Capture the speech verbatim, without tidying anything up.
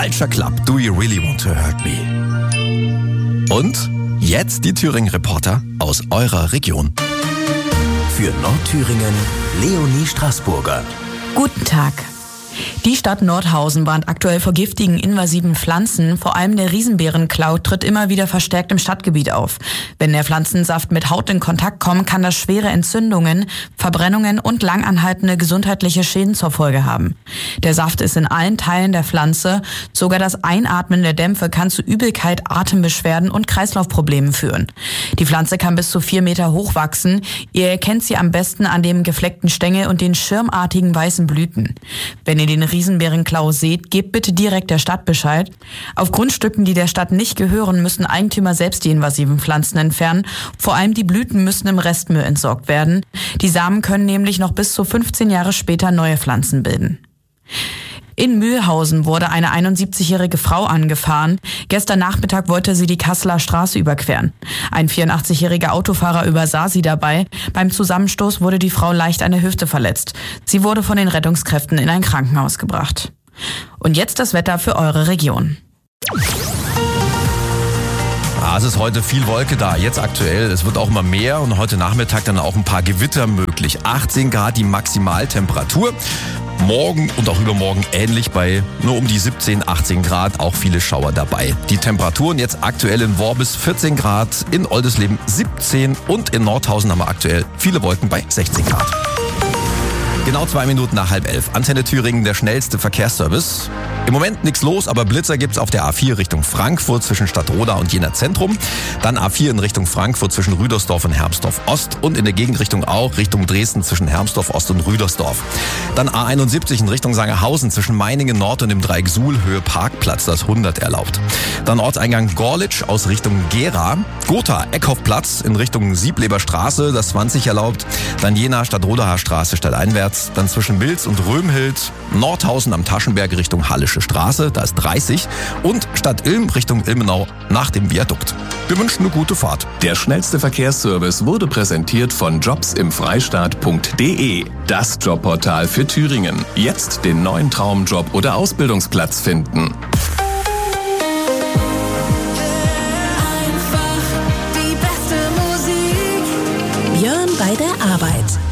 Culture Club, Do You Really Want to Hurt Me? Und jetzt die Thüringen-Reporter aus eurer Region. Für Nordthüringen Leonie Straßburger. Guten Tag. Die Stadt Nordhausen warnt aktuell vor giftigen, invasiven Pflanzen. Vor allem der Riesenbeerenklau tritt immer wieder verstärkt im Stadtgebiet auf. Wenn der Pflanzensaft mit Haut in Kontakt kommt, kann das schwere Entzündungen, Verbrennungen und langanhaltende gesundheitliche Schäden zur Folge haben. Der Saft ist in allen Teilen der Pflanze. Sogar das Einatmen der Dämpfe kann zu Übelkeit, Atembeschwerden und Kreislaufproblemen führen. Die Pflanze kann bis zu vier Meter hoch wachsen. Ihr erkennt sie am besten an dem gefleckten Stängel und den schirmartigen weißen Blüten. Wenn ihr den Riesenbeerenklau seht, gebt bitte direkt der Stadt Bescheid. Auf Grundstücken, die der Stadt nicht gehören, müssen Eigentümer selbst die invasiven Pflanzen entfernen. Vor allem die Blüten müssen im Restmüll entsorgt werden. Die Samen können nämlich noch bis zu fünfzehn Jahre später neue Pflanzen bilden. In Mühlhausen wurde eine einundsiebzigjährige Frau angefahren. Gestern Nachmittag wollte sie die Kasseler Straße überqueren. Ein vierundachtzigjähriger Autofahrer übersah sie dabei. Beim Zusammenstoß wurde die Frau leicht an der Hüfte verletzt. Sie wurde von den Rettungskräften in ein Krankenhaus gebracht. Und jetzt das Wetter für eure Region. Ah, es ist heute viel Wolke da, jetzt aktuell. Es wird auch immer mehr und heute Nachmittag dann auch ein paar Gewitter möglich. achtzehn Grad die Maximaltemperatur. Morgen und auch übermorgen ähnlich bei nur um die siebzehn, achtzehn Grad, auch viele Schauer dabei. Die Temperaturen jetzt aktuell in Worbis vierzehn Grad, in Oldesleben siebzehn und in Nordhausen haben wir aktuell viele Wolken bei sechzehn Grad. Genau zwei Minuten nach halb elf. Antenne Thüringen, der schnellste Verkehrsservice. Im Moment nichts los, aber Blitzer gibt's auf der A vier Richtung Frankfurt zwischen Stadtroda und Jena Zentrum. Dann A vier in Richtung Frankfurt zwischen Rüdersdorf und Hermsdorf Ost. Und in der Gegenrichtung auch Richtung Dresden zwischen Hermsdorf Ost und Rüdersdorf. Dann A einundsiebzig in Richtung Sangerhausen zwischen Meiningen Nord und dem Dreieck Suhl Höhe Parkplatz, das hundert erlaubt. Dann Ortseingang Gorlitsch aus Richtung Gera. Gotha Eckhoffplatz in Richtung Siebleber Straße, das zwanzig erlaubt. Dann Jena Stadtrodaer Straße stadteinwärts. Dann zwischen Milz und Römhild, Nordhausen am Taschenberg Richtung Hallische Straße, da ist dreißig. Und Stadt Ilm Richtung Ilmenau nach dem Viadukt. Wir wünschen eine gute Fahrt. Der schnellste Verkehrsservice wurde präsentiert von jobs im freistaat punkt de. Das Jobportal für Thüringen. Jetzt den neuen Traumjob oder Ausbildungsplatz finden. Einfach die beste Musik. Björn bei der Arbeit.